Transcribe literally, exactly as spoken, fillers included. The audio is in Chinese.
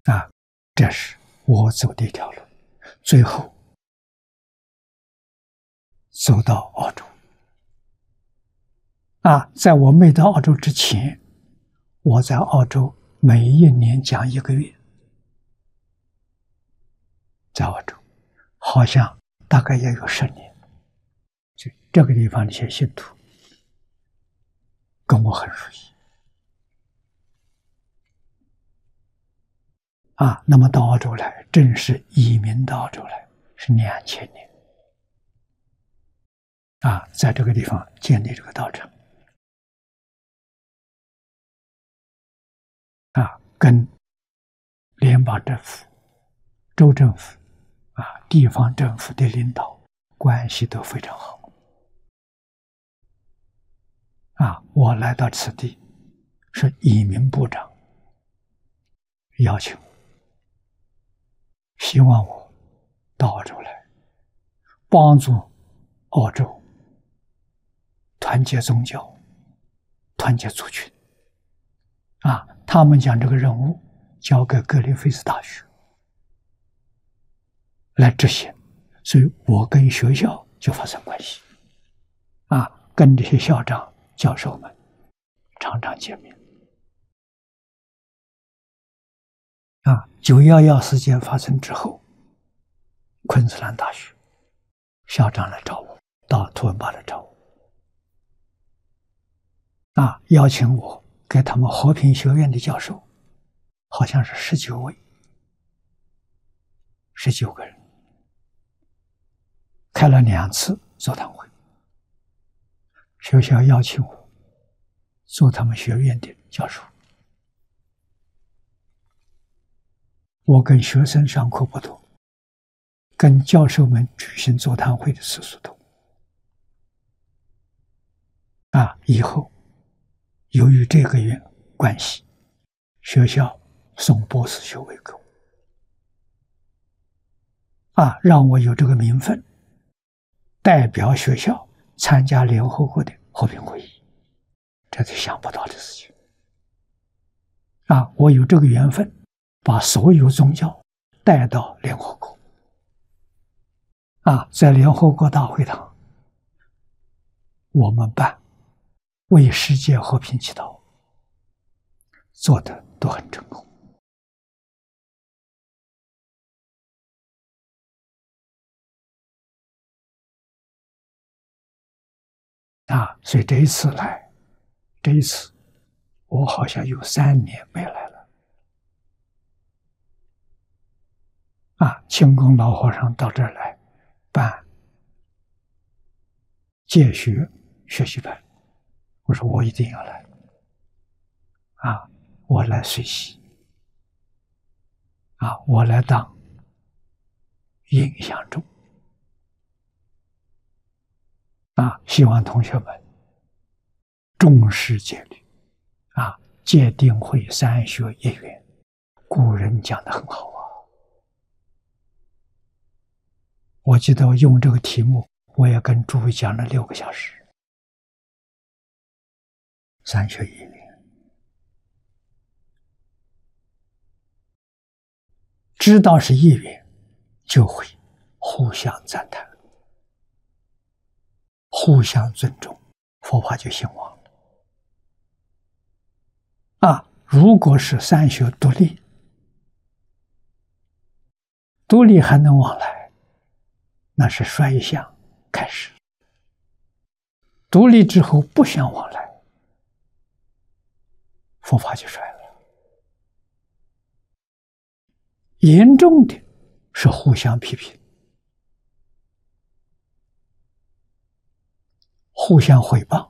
啊，这是我走的一条路，最后走到澳洲。啊，在我没到澳洲之前，我在澳洲每一年讲一个月，在澳洲好像大概也有十年。就这个地方的一些信徒跟我很熟悉。啊，那么到澳洲来，正式移民到澳洲来，是两千年。啊，在这个地方建立这个道场。啊，跟联邦政府、州政府、啊地方政府的领导关系都非常好。啊，我来到此地是移民部长邀请我，希望我到澳洲来帮助澳洲团结宗教、团结族群。啊，他们将这个任务交给格里菲斯大学来执行，所以我跟学校就发生关系。啊，跟这些校长、教授们常常见面。啊，九一一事件发生之后，昆士兰大学校长来找我，到图文巴来找我。啊，邀请我给他们和平学院的教授，好像是十九位，十九个人，开了两次座谈会。学校邀请我做他们学院的教授，我跟学生上课不多，跟教授们举行座谈会的次数多。啊，以后由于这个原关系，学校送博士学位给我，啊，让我有这个名分，代表学校参加联合国的和平会议，这是想不到的事情。啊，我有这个缘分，把所有宗教带到联合国。啊，在联合国大会堂，我们办为世界和平祈祷，做的都很成功。啊，所以这一次来，这一次我好像有三年没来了。啊，清宫老和尚到这儿来办戒学学习班，我说我一定要来。啊，我来学习。啊，我来当影响众。啊，希望同学们重视戒律。啊，戒定慧三学一元，古人讲得很好啊。我记得我用这个题目，我也跟诸位讲了六个小时。三学一元，知道是一元，就会互相赞叹，互相尊重，佛法就兴旺了。啊，如果是三学独立，独立还能往来，那是衰相开始。独立之后不相往来，佛法就衰了。严重的是互相批评，互相诽谤，